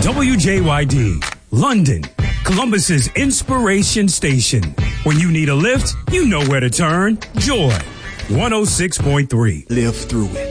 WJYD, London, Columbus's inspiration station. When you need a lift, you know where to turn. Joy, 106.3. Live through it.